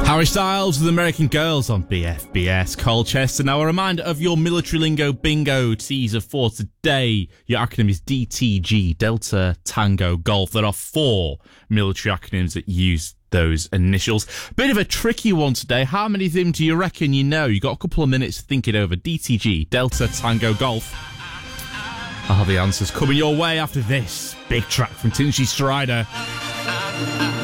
Harry Styles with American Girls on BFBS Colchester. Now, a reminder of your military lingo bingo teaser for today. Your acronym is DTG, Delta Tango Golf. There are 4 military acronyms that use those initials. Bit of a tricky one today. How many of them do you reckon you know? You got a couple of minutes to think it over. DTG, Delta Tango Golf. I'll have the answers coming your way after this big track from Tinchy Strider.